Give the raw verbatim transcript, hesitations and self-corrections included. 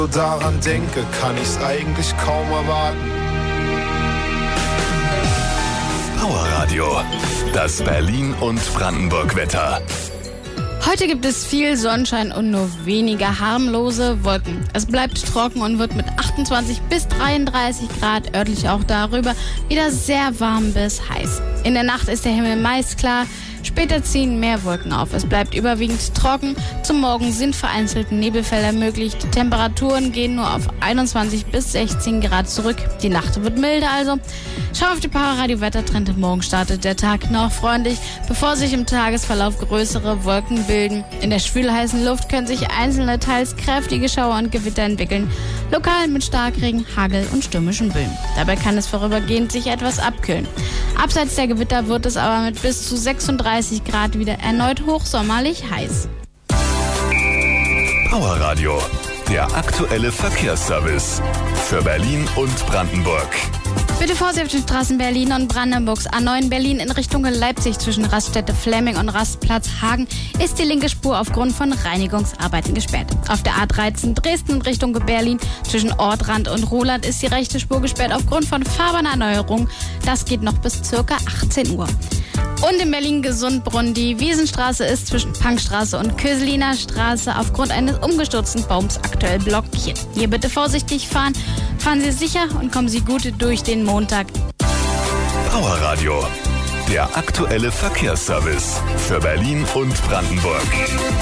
Daran denke, kann ich's eigentlich kaum erwarten. Powerradio, das Berlin- und Brandenburg-Wetter. Heute gibt es viel Sonnenschein und nur weniger harmlose Wolken. Es bleibt trocken und wird mit achtundzwanzig bis dreiunddreißig Grad, örtlich auch darüber, wieder sehr warm bis heiß. In der Nacht ist der Himmel meist klar, später ziehen mehr Wolken auf. Es bleibt überwiegend trocken. Zum Morgen sind vereinzelte Nebelfelder möglich. Die Temperaturen gehen nur auf einundzwanzig bis sechzehn Grad zurück. Die Nacht wird milder also. Schau auf die Powerradio-Wettertrends. Morgen startet der Tag noch freundlich, bevor sich im Tagesverlauf größere Wolken bilden. In der schwülheißen Luft können sich einzelne, teils kräftige Schauer und Gewitter entwickeln. Lokal mit Starkregen, Hagel und stürmischen Böen. Dabei kann es vorübergehend sich etwas abkühlen. Abseits der Gewitter wird es aber mit bis zu sechsunddreißig Grad wieder erneut hochsommerlich heiß. Powerradio, der aktuelle Verkehrsservice für Berlin und Brandenburg. Bitte Vorsicht auf den Straßen Berlin und Brandenburgs. A neun Berlin in Richtung Leipzig zwischen Raststätte Flemming und Rastplatz Hagen ist die linke Spur aufgrund von Reinigungsarbeiten gesperrt. Auf der A dreizehn Dresden in Richtung Berlin zwischen Ortrand und Roland ist die rechte Spur gesperrt aufgrund von Fahrbahnerneuerung. Das geht noch bis ca. achtzehn Uhr. Und in Berlin-Gesundbrunn, die Wiesenstraße ist zwischen Punkstraße und Köseliner Straße aufgrund eines umgestürzten Baums aktuell blockiert. Hier bitte vorsichtig fahren, fahren Sie sicher und kommen Sie gut durch den Montag. Powerradio, der aktuelle Verkehrsservice für Berlin und Brandenburg.